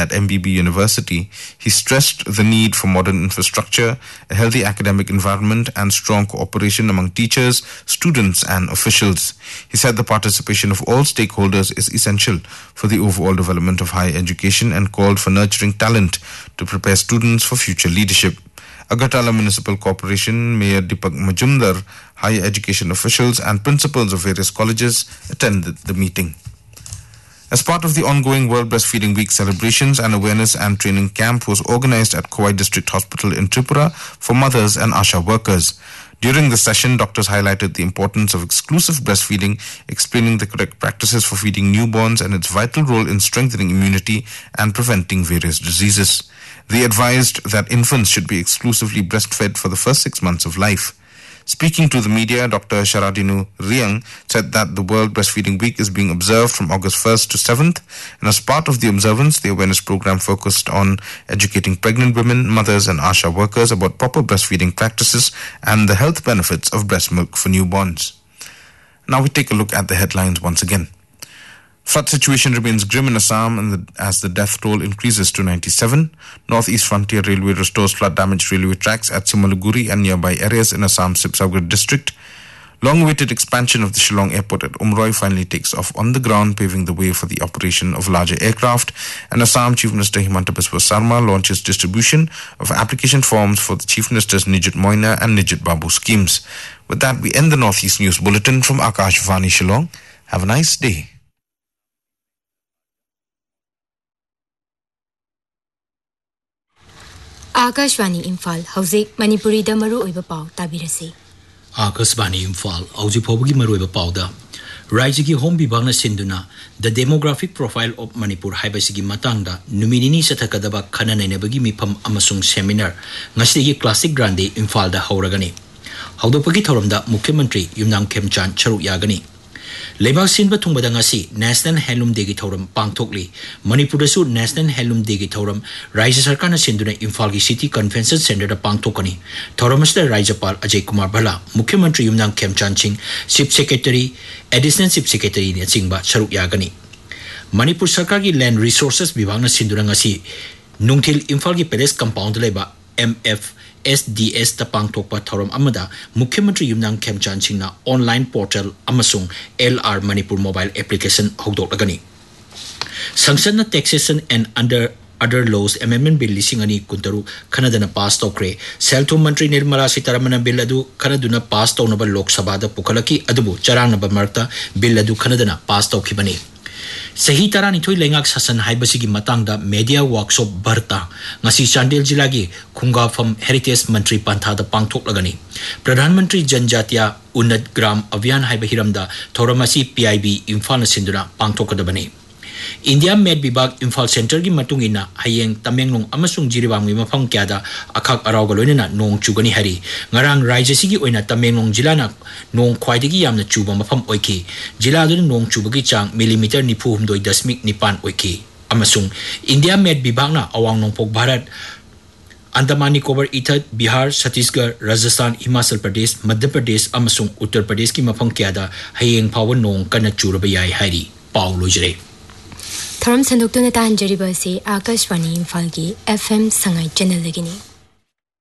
at MBB University, he stressed the need for modern infrastructure, a healthy academic environment, and strong cooperation among teachers, students, and officials. He said the participation of all stakeholders is essential for the overall development of higher education and called for nurturing talent to prepare students for future leadership. Agartala Municipal Corporation Mayor Deepak Majumdar, higher education officials, and principals of various colleges attended the meeting. As part of the ongoing World Breastfeeding Week celebrations, an awareness and training camp was organized at Kowai District Hospital in Tripura for mothers and ASHA workers. During the session, doctors highlighted the importance of exclusive breastfeeding, explaining the correct practices for feeding newborns and its vital role in strengthening immunity and preventing various diseases. They advised that infants should be exclusively breastfed for the first 6 months of life. Speaking to the media, Dr. Sharadinu Riang said that the World Breastfeeding Week is being observed from August 1st to 7th, and as part of the observance, the awareness program focused on educating pregnant women, mothers, and ASHA workers about proper breastfeeding practices and the health benefits of breast milk for newborns. Now we take a look at the headlines once again. Flood situation remains grim in Assam as the death toll increases to 97. Northeast Frontier Railway restores flood-damaged railway tracks at Simalaguri and nearby areas in Assam's Sibsagar district. Long-awaited expansion of the Shillong Airport at Umroi finally takes off on the ground, paving the way for the operation of larger aircraft. And Assam Chief Minister Himanta Biswa Sarma launches distribution of application forms for the Chief Minister's Nijit Moina and Nijit Babu schemes. With that, we end the Northeast News Bulletin from Akashvani Shillong. Have a nice day. Akashvani Imphal, Hauzik, Manipuri da Maru Oiba Pau, Tabirasi. Akashvani Imphal, Hauzik Pobagi Maru Oiba Pau da. Raijiki Home Bibangna Sinduna, the demographic profile of Manipur Haibasigi Matangda, Numinini Satakadaba Kananabagi Mipam Amasung Seminar, Nasigi Classic Grande Imphal da Hauragani. Haudopagi Thoramda, Mukhyamantri, Yumnam Khemchand Charuk Yagani. Lebak Sinba Tungbadangasi, National Handloom Day Thoram Pangtokli, Manipurasu National Handloom Day Thoram, Raja Sarkana Sinduna Imphal City Convention Center Pangtokani, Thoramasta Rajapal Ajay Kumar Bala, Mukhyamantri Yumnam Khemchand Singh, Chief Secretary, Additional Chief Secretary Singba Charuk Yagani. Manipur Sarkar Land Resources Bibangna Sindurangasi, Nungtil Imphal Palace Compound Leba, MF. SDS Tapang Tokpa Thoram Amada, Mukhyamantri Yumnam Khemchand Singh na online portal Amasung LR Manipur mobile application Hogdokagani. Sangsana Taxation and under other laws amendment bill Lisingani Kuntaru Kanadana pass Tokre, Selto Mantri Nirmala Sitaramana Billadu Kanaduna pass Tonaba Lok Sabada Pukalaki Adubu Charanaba Marta Billadu Kanadana pass Tokibani. Sahi tarani thoi lengak sasan haibasigi matangda media workshop barta ngasi Chandel jilagi khungafam heritage mantri pantha da pangthok lagani Pradhan Mantri Janjatiya Unnat Gram Abhiyan haiba hiramda thoramasi PIB Imphal na sinduna pangthokadabani India Med Bibag Imphal Center gi matungina hayeng Tamenglong amasung Jiribang mi mafam kyada akhak arauga loinena nong chugani hari ngarang raijasigi oina Tamenglong jila na nong khwaidagi yamna chuba mafam oiki jila du nong chubagi chang millimeter nipu humdoi dasmik nipan oiki amasung India Med Bibag na awang nongpok Bharat Andaman Nicobar Ithat Bihar Chhattisgarh Rajasthan Himachal Pradesh Madhya Pradesh amasung Uttar Pradesh ki mafam kyada hayeng phawan nong kana churaba yai hari Paulo Jire Thoram Sandok Tunata Hanjariba se Akashvani Imphal ki FM Sangai channel lagini.